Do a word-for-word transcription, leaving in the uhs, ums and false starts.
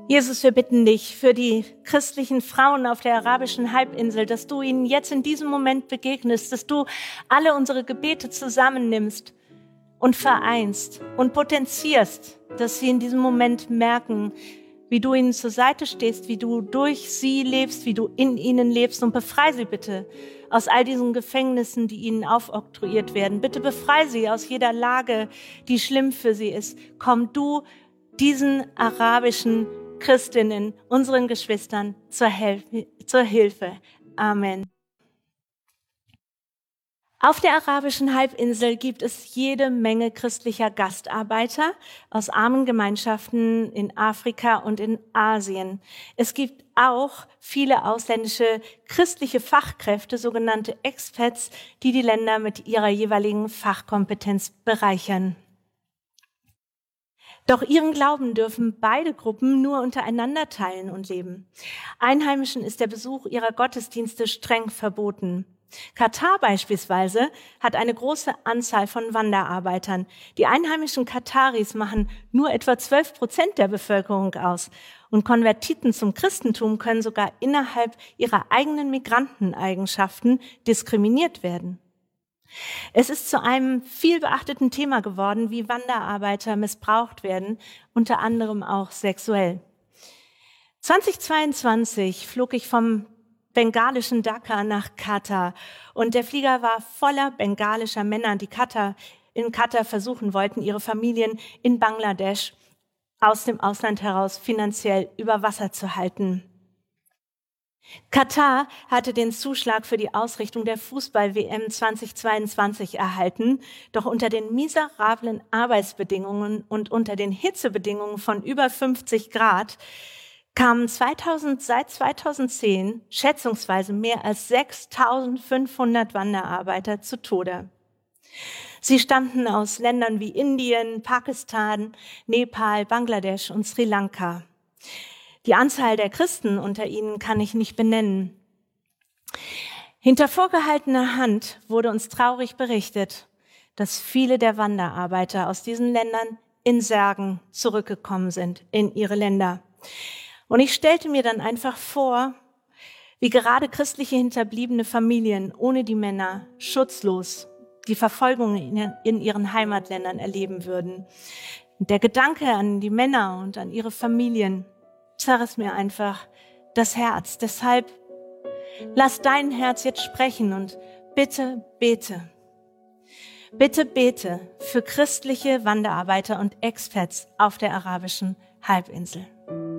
Jesus, wir bitten dich für die christlichen Frauen auf der arabischen Halbinsel, dass du ihnen jetzt in diesem Moment begegnest, dass du alle unsere Gebete zusammennimmst und vereinst und potenzierst, dass sie in diesem Moment merken, wie du ihnen zur Seite stehst, wie du durch sie lebst, wie du in ihnen lebst, und befreie sie bitte aus all diesen Gefängnissen, die ihnen aufoktroyiert werden. Bitte befreie sie aus jeder Lage, die schlimm für sie ist. Komm du diesen arabischen Christinnen, unseren Geschwistern zur, Hel- zur Hilfe. Amen. Auf der arabischen Halbinsel gibt es jede Menge christlicher Gastarbeiter aus armen Gemeinschaften in Afrika und in Asien. Es gibt auch viele ausländische christliche Fachkräfte, sogenannte Expats, die die Länder mit ihrer jeweiligen Fachkompetenz bereichern. Doch ihren Glauben dürfen beide Gruppen nur untereinander teilen und leben. Einheimischen ist der Besuch ihrer Gottesdienste streng verboten. Katar beispielsweise hat eine große Anzahl von Wanderarbeitern. Die einheimischen Kataris machen nur etwa zwölf Prozent der Bevölkerung aus. Und Konvertiten zum Christentum können sogar innerhalb ihrer eigenen Migranteneigenschaften diskriminiert werden. Es ist zu einem viel beachteten Thema geworden, wie Wanderarbeiter missbraucht werden, unter anderem auch sexuell. zweitausendzweiundzwanzig flog ich vom bengalischen Dhaka nach Katar und der Flieger war voller bengalischer Männer, die Katar, in Katar versuchen wollten, ihre Familien in Bangladesch aus dem Ausland heraus finanziell über Wasser zu halten. Katar hatte den Zuschlag für die Ausrichtung der Fußball-W M zweitausendzweiundzwanzig erhalten, doch unter den miserablen Arbeitsbedingungen und unter den Hitzebedingungen von über fünfzig Grad kamen zweitausend, seit zweitausendzehn schätzungsweise mehr als sechstausendfünfhundert Wanderarbeiter zu Tode. Sie stammten aus Ländern wie Indien, Pakistan, Nepal, Bangladesch und Sri Lanka. Die Anzahl der Christen unter ihnen kann ich nicht benennen. Hinter vorgehaltener Hand wurde uns traurig berichtet, dass viele der Wanderarbeiter aus diesen Ländern in Särgen zurückgekommen sind in ihre Länder. Und ich stellte mir dann einfach vor, wie gerade christliche hinterbliebene Familien ohne die Männer schutzlos die Verfolgung in ihren Heimatländern erleben würden. Und der Gedanke an die Männer und an ihre Familien zerriss mir einfach das Herz. Deshalb lass dein Herz jetzt sprechen und bitte bete. Bitte bete für christliche Wanderarbeiter und Expats auf der arabischen Halbinsel.